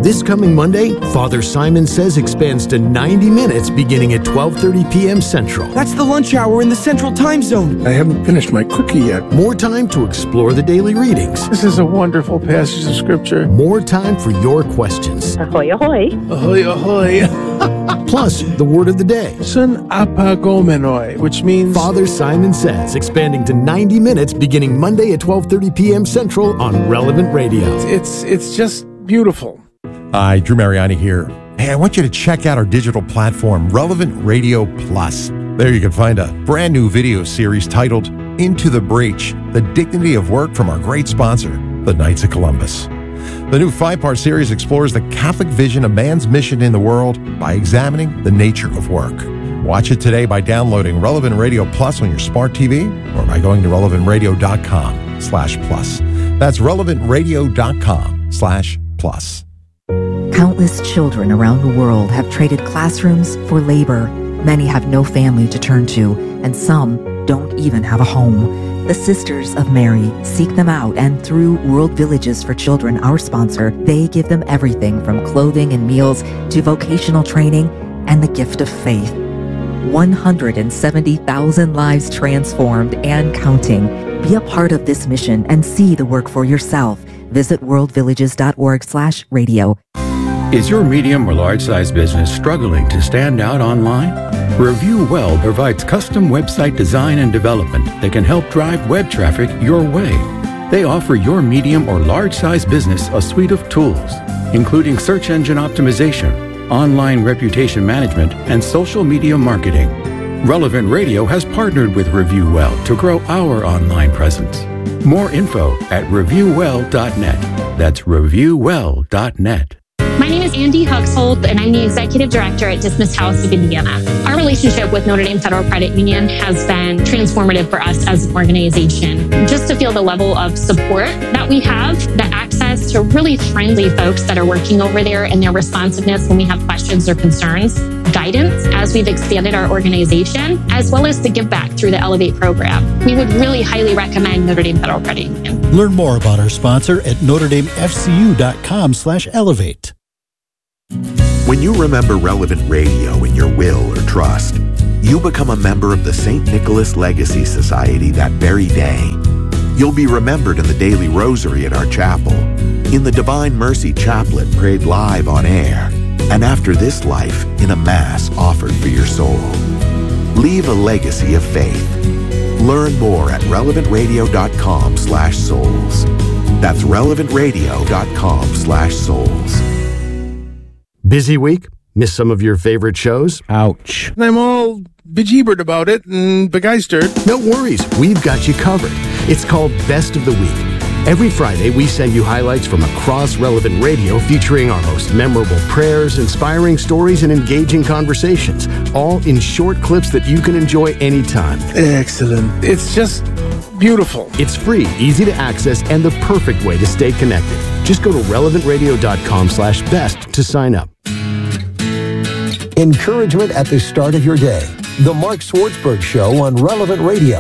This coming Monday, Father Simon Says expands to 90 minutes beginning at 12:30 p.m. Central. That's the lunch hour in the Central Time Zone. I haven't finished my cookie yet. More time to explore the daily readings. This is a wonderful passage of Scripture. More time for your questions. Ahoy, ahoy. Ahoy, ahoy. Plus, the word of the day. Sun apagomenoi, which means... Father Simon Says, expanding to 90 minutes beginning Monday at 12:30 p.m. Central on Relevant Radio. It's just beautiful. Hi, Drew Mariani here. Hey, I want you to check out our digital platform, Relevant Radio Plus. There you can find a brand new video series titled Into the Breach, The Dignity of Work from our great sponsor, the Knights of Columbus. The new 5-part series explores the Catholic vision of man's mission in the world by examining the nature of work. Watch it today by downloading Relevant Radio Plus on your smart TV or by going to relevantradio.com/plus. That's relevantradio.com/plus. Countless children around the world have traded classrooms for labor. Many have no family to turn to, and some don't even have a home. The Sisters of Mary seek them out, and through World Villages for Children, our sponsor, they give them everything from clothing and meals to vocational training and the gift of faith. 170,000 lives transformed and counting. Be a part of this mission and see the work for yourself. Visit worldvillages.org/radio. Is your medium or large-size business struggling to stand out online? Review Well provides custom website design and development that can help drive web traffic your way. They offer your medium or large-size business a suite of tools, including search engine optimization, online reputation management, and social media marketing. Relevant Radio has partnered with Review Well to grow our online presence. More info at reviewwell.net. That's reviewwell.net. My name is Andy Huxhold, and I'm the Executive Director at Dismiss House of Indiana. Our relationship with Notre Dame Federal Credit Union has been transformative for us as an organization. Just to feel the level of support that we have, the access to really friendly folks that are working over there, and their responsiveness when we have questions or concerns, guidance as we've expanded our organization, as well as the give back through the Elevate program. We would really highly recommend Notre Dame Federal Credit Union. Learn more about our sponsor at NotreDameFCU.com/elevate. When you remember Relevant Radio in your will or trust, you become a member of the St. Nicholas Legacy Society that very day. You'll be remembered in the daily rosary at our chapel, in the Divine Mercy Chaplet prayed live on air, and after this life in a Mass offered for your soul. Leave a legacy of faith. Learn more at relevantradio.com/souls. That's relevantradio.com/souls. Busy week? Miss some of your favorite shows? Ouch. And I'm all bejeebered about it and begeistered. No worries, we've got you covered. It's called Best of the Week. Every Friday, we send you highlights from across Relevant Radio featuring our most memorable prayers, inspiring stories, and engaging conversations, all in short clips that you can enjoy anytime. Excellent. It's just beautiful. It's free, easy to access, and the perfect way to stay connected. Just go to relevantradio.com/best to sign up. Encouragement at the start of your day. The Mark Swartzberg Show on Relevant Radio.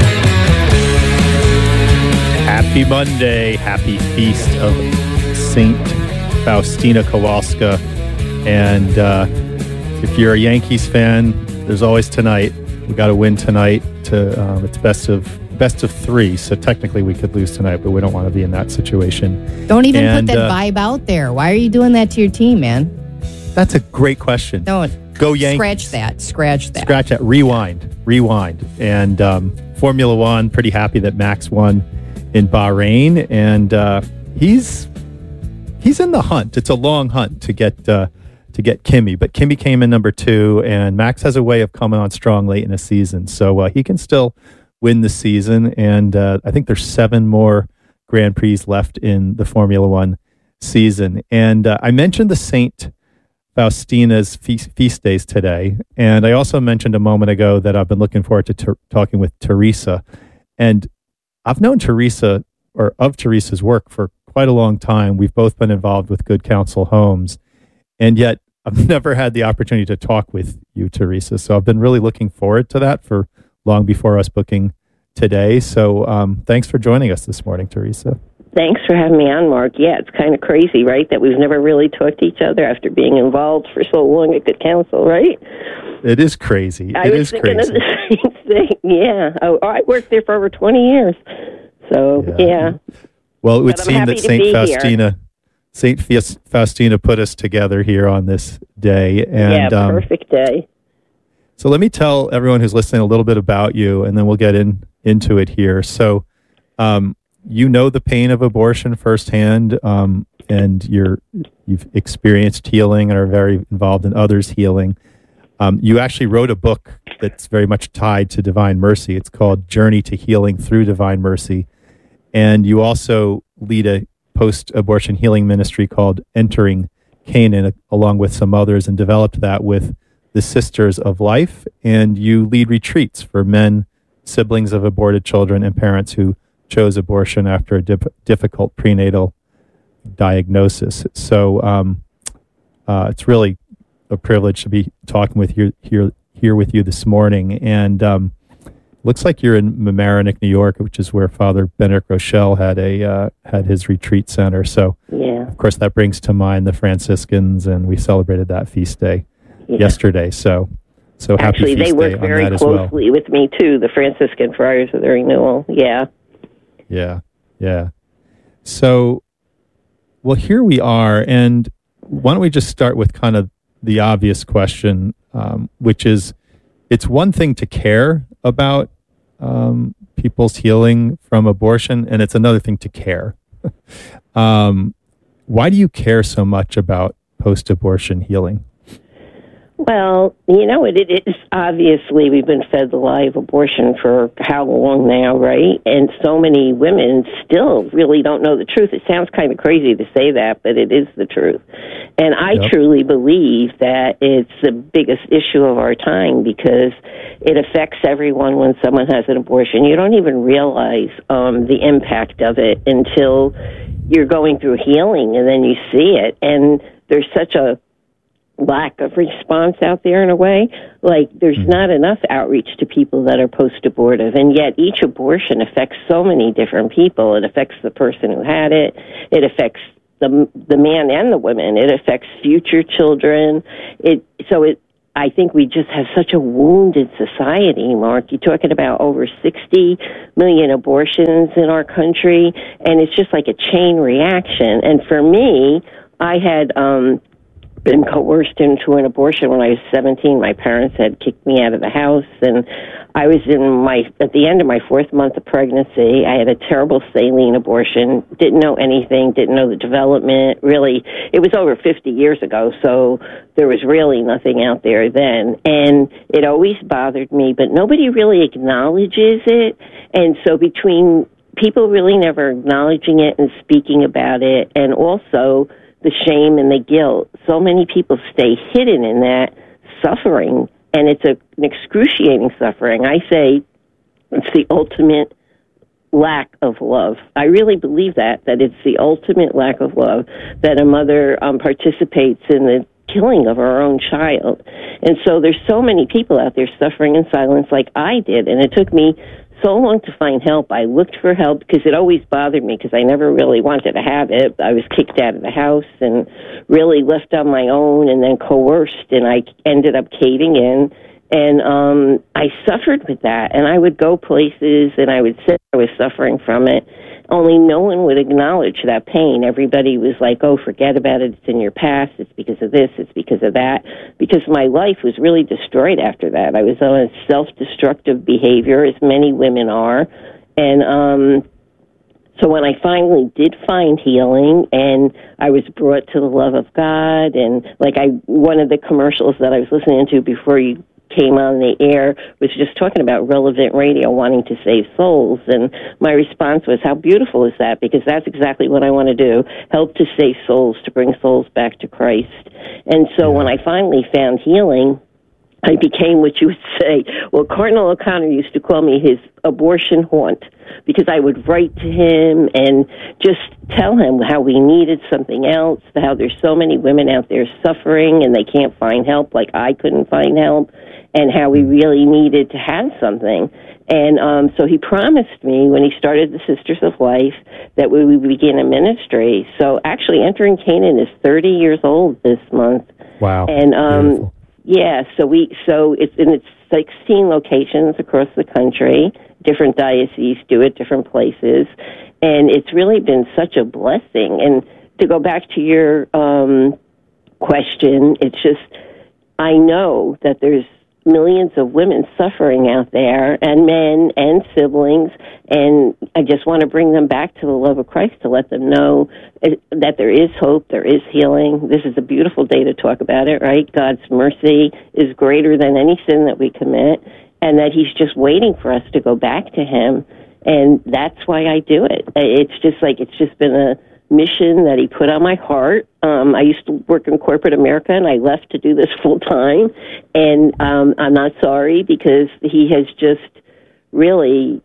Happy Monday. Happy Feast of Saint Faustina Kowalska. And if you're a Yankees fan, there's always tonight. We got to win tonight. It's best of 3, so technically we could lose tonight, but we don't want to be in that situation. Don't even put that vibe out there. Why are you doing that to your team, man? That's a great question. Don't. Go Yankees. Scratch that. Scratch that. Rewind. And Formula One, pretty happy that Max won in Bahrain, and he's in the hunt. It's a long hunt to get Kimi, but Kimi came in number 2, and Max has a way of coming on strong late in a season, so he can still win the season. And I think there's 7 more Grand Prix left in the Formula One season. And I mentioned the Saint Faustina's feast days today, and I also mentioned a moment ago that I've been looking forward to talking with Teresa. And I've known Teresa, or of Teresa's work, for quite a long time. We've both been involved with Good Counsel Homes, and yet I've never had the opportunity to talk with you, Teresa. So I've been really looking forward to that for long before us booking today. So thanks for joining us this morning, Teresa. Thanks for having me on, Mark. Yeah, it's kind of crazy, right, that we've never really talked to each other after being involved for so long at Good Counsel, right? It is crazy. I was thinking of the same thing. Yeah. Oh, I worked there for over 20 years. So, yeah. Well, it would seem that St. Faustina put us together here on this day. And, perfect day. So let me tell everyone who's listening a little bit about you, and then we'll get into it here. So, you know the pain of abortion firsthand, and you've experienced healing and are very involved in others' healing. You actually wrote a book that's very much tied to Divine Mercy. It's called Journey to Healing Through Divine Mercy. And you also lead a post-abortion healing ministry called Entering Canaan, along with some others, and developed that with the Sisters of Life. And you lead retreats for men, siblings of aborted children, and parents who chose abortion after a difficult prenatal diagnosis. So it's really a privilege to be talking with you here with you this morning. And looks like you're in Mamaroneck, New York, which is where Father Benedict Rochelle had his retreat center. So, of course, that brings to mind the Franciscans, and we celebrated that feast day yesterday. So happy Actually, feast they work day very on that as well. closely with me too. The Franciscan Friars of the Renewal. Yeah. So, well, here we are, and why don't we just start with kind of the obvious question, which is, it's one thing to care about people's healing from abortion, and it's another thing to care. Why do you care so much about post-abortion healing? Well, it is obviously we've been fed the lie of abortion for how long now, right? And so many women still really don't know the truth. It sounds kind of crazy to say that, but it is the truth. And I truly believe that it's the biggest issue of our time because it affects everyone when someone has an abortion. You don't even realize the impact of it until you're going through healing, and then you see it. And there's such a lack of response out there in a way. Like, there's not enough outreach to people that are post-abortive, and yet each abortion affects so many different people. It affects the person who had it. It affects the man and the women. It affects future children. I think we just have such a wounded society, Mark. You're talking about over 60 million abortions in our country, and it's just like a chain reaction. And for me, I had been coerced into an abortion when I was 17. My parents had kicked me out of the house, and I was at the end of my 4th month of pregnancy. I had a terrible saline abortion, didn't know anything, didn't know the development. Really, it was over 50 years ago, so there was really nothing out there then. And it always bothered me, but nobody really acknowledges it. And so between people really never acknowledging it and speaking about it, and also the shame and the guilt, so many people stay hidden in that suffering, and it's an excruciating suffering. I say it's the ultimate lack of love. I really believe that it's the ultimate lack of love, that a mother participates in the killing of her own child. And so there's so many people out there suffering in silence like I did, and it took me so long to find help. I looked for help because it always bothered me because I never really wanted to have it. I was kicked out of the house and really left on my own and then coerced, and I ended up caving in. And I suffered with that, and I would go places and I would say I was suffering from it, only no one would acknowledge that pain. Everybody was like, oh, forget about it, it's in your past, it's because of this, it's because of that, because my life was really destroyed after that. I was on a self-destructive behavior, as many women are, and so when I finally did find healing and I was brought to the love of God, and one of the commercials that I was listening to before you came on the air was just talking about Relevant Radio wanting to save souls, and my response was, how beautiful is that? Because that's exactly what I want to do, help to save souls, to bring souls back to Christ. And so when I finally found healing, I became what you would say, well, Cardinal O'Connor used to call me his abortion haunt, because I would write to him and just tell him how we needed something else, how there's so many women out there suffering and they can't find help like I couldn't find help, and how we really needed to have something. And so he promised me when he started the Sisters of Life that we would begin a ministry. So actually, Entering Canaan is 30 years old this month. Wow. And beautiful. yeah, so it's 16 locations across the country. Different dioceses do it, different places, and it's really been such a blessing. And to go back to your question, it's just I know that there's millions of women suffering out there, and men and siblings, and I just want to bring them back to the love of Christ, to let them know that there is hope, there is healing. This is a beautiful day to talk about it, right? God's mercy is greater than any sin that we commit, and that he's just waiting for us to go back to him, and that's why I do it. It's just been a mission that he put on my heart. I used to work in corporate America, and I left to do this full time. And I'm not sorry, because he has just really,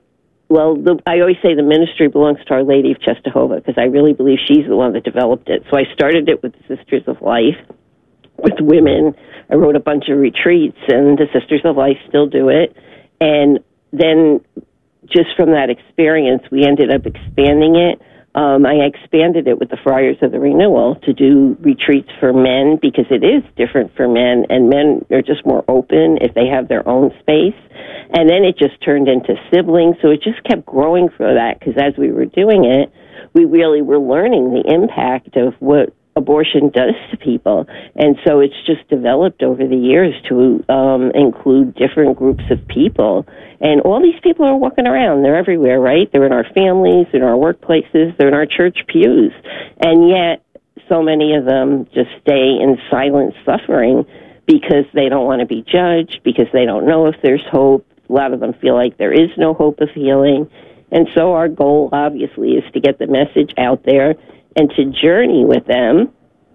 I always say the ministry belongs to Our Lady of Czestochowa, because I really believe she's the one that developed it. So I started it with the Sisters of Life, with women. I wrote a bunch of retreats, and the Sisters of Life still do it. And then just from that experience, we ended up expanding it. I expanded it with the Friars of the Renewal to do retreats for men, because it is different for men, and men are just more open if they have their own space. And then it just turned into siblings, so it just kept growing for that, because as we were doing it, we really were learning the impact of what abortion does to people. And so it's just developed over the years to include different groups of people. And all these people are walking around. They're everywhere, right? They're in our families, they're in our workplaces, they're in our church pews. And yet, so many of them just stay in silent suffering because they don't want to be judged, because they don't know if there's hope. A lot of them feel like there is no hope of healing. And so our goal, obviously, is to get the message out there and to journey with them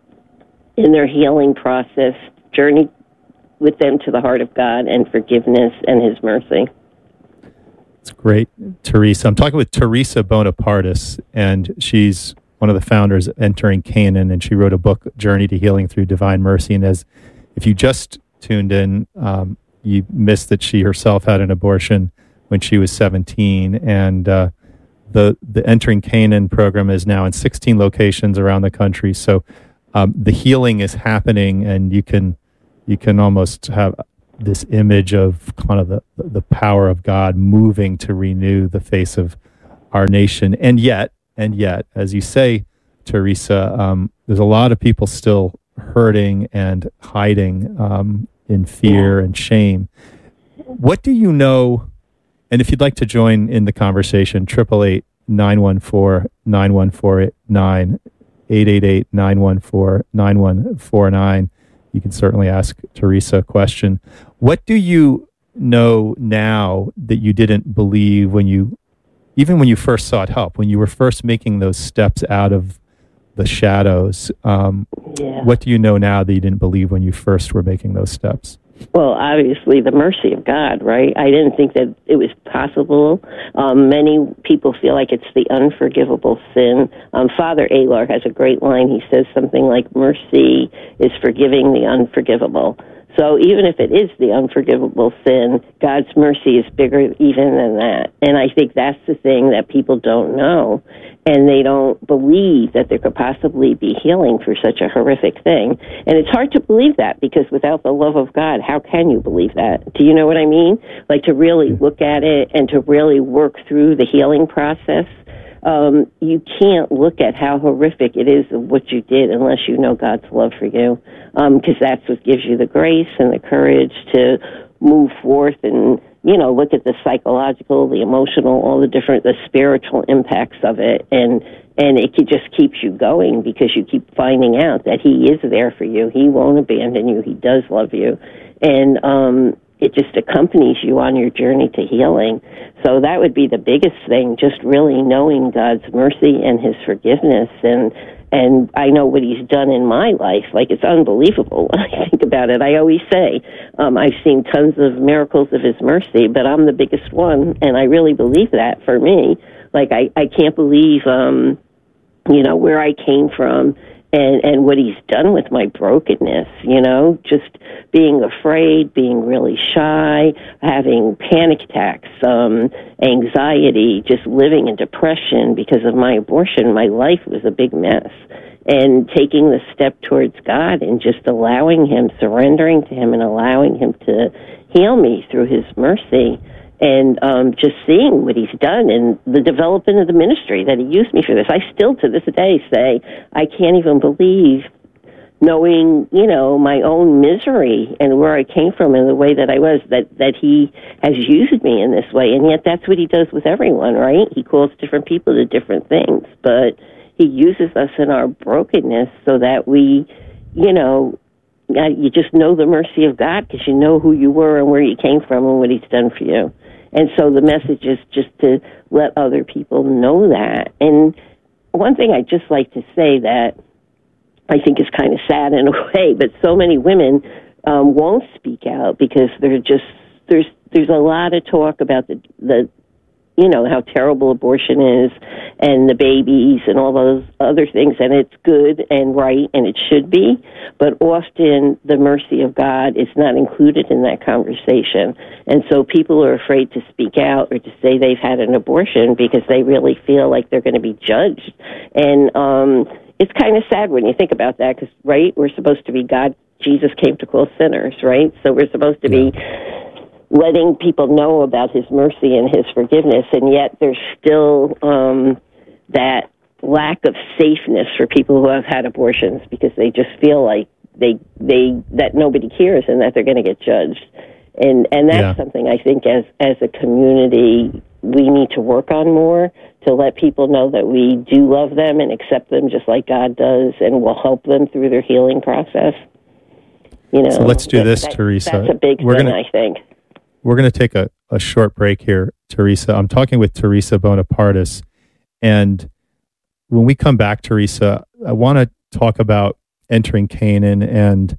in their healing process, journey with them to the heart of God and forgiveness and his mercy. It's great, Teresa. I'm talking with Teresa Bonapartis, and she's one of the founders of Entering Canaan, and she wrote a book, Journey to Healing Through Divine Mercy. And if you just tuned in, you missed that she herself had an abortion when she was 17, and the Entering Canaan program is now in 16 locations around the country. So the healing is happening, and you can almost have this image of kind of the power of God moving to renew the face of our nation. And yet, as you say, Teresa, there's a lot of people still hurting and hiding in fear and shame. What do you know? And if you'd like to join in the conversation, 888-914-9149, 888-914-9149. You can certainly ask Teresa a question. What do you know now that you didn't believe even when you first sought help, when you were first making those steps out of the shadows? What do you know now that you didn't believe when you first were making those steps? Well, obviously, the mercy of God, right? I didn't think that it was possible. Many people feel like it's the unforgivable sin. Father Alar has a great line. He says something like, mercy is forgiving the unforgivable. So even if it is the unforgivable sin, God's mercy is bigger even than that. And I think that's the thing that people don't know. And they don't believe that there could possibly be healing for such a horrific thing. And it's hard to believe that, because without the love of God, how can you believe that? Do you know what I mean? Like, to really look at it and to really work through the healing process. You can't look at how horrific it is of what you did unless you know God's love for you, because that's what gives you the grace and the courage to move forth and, look at the psychological, the emotional, all the spiritual impacts of it, and it just keeps you going, because you keep finding out that he is there for you. He won't abandon you. He does love you, and it just accompanies you on your journey to healing. So that would be the biggest thing, just really knowing God's mercy and his forgiveness. And I know what he's done in my life. Like, it's unbelievable when I think about it. I always say, I've seen tons of miracles of his mercy, but I'm the biggest one, and I really believe that for me. Like, I can't believe, where I came from and what he's done with my brokenness, just being afraid, being really shy, having panic attacks, anxiety, just living in depression because of my abortion. My life was a big mess. And taking the step towards God and just allowing him, surrendering to him and allowing him to heal me through his mercy. And just seeing what he's done and the development of the ministry that he used me for this. I still, to this day, say, I can't even believe, knowing, my own misery and where I came from and the way that I was, that he has used me in this way. And yet that's what he does with everyone, right? He calls different people to different things. But he uses us in our brokenness so that we, you just know the mercy of God because you know who you were and where you came from and what he's done for you. And so the message is just to let other people know that. And one thing I'd just like to say that I think is kind of sad in a way, but so many women won't speak out because there's a lot of talk about the how terrible abortion is and the babies and all those other things, and it's good and right and it should be, but often the mercy of God is not included in that conversation. And so people are afraid to speak out or to say they've had an abortion because they really feel like they're going to be judged. And it's kind of sad when you think about that because, right, we're supposed to be God. Jesus came to call sinners, right? So we're supposed to be letting people know about his mercy and his forgiveness, and yet there's still that lack of safeness for people who have had abortions because they just feel like that nobody cares and that they're going to get judged. And that's something I think as a community we need to work on more, to let people know that we do love them and accept them just like God does and will help them through their healing process. So let's do this, Teresa. That's a big thing, I think. We're going to take a short break here, Teresa. I'm talking with Teresa Bonapartis. And when we come back, Teresa, I want to talk about entering Canaan and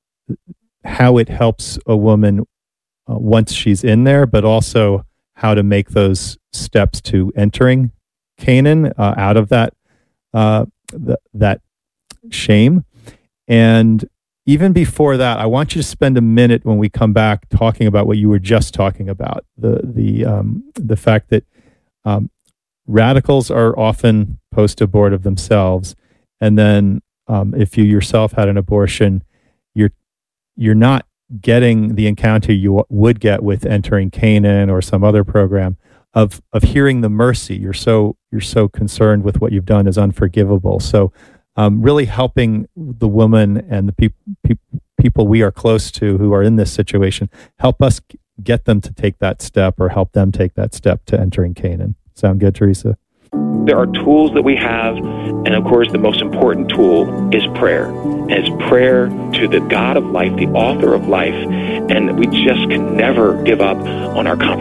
how it helps a woman once she's in there, but also how to make those steps to entering Canaan out of that shame. And even before that, I want you to spend a minute when we come back talking about what you were just talking about, the fact that radicals are often post-abortive themselves, and then if you yourself had an abortion, you're not getting the encounter you would get with entering Canaan or some other program of hearing the mercy. You're so concerned with what you've done is unforgivable. So. Really helping the woman and the people we are close to who are in this situation, help us get them to take that step or help them take that step to entering Canaan. Sound good, Teresa? There are tools that we have, and of course the most important tool is prayer. And it's prayer to the God of life, the author of life, and we just can never give up on our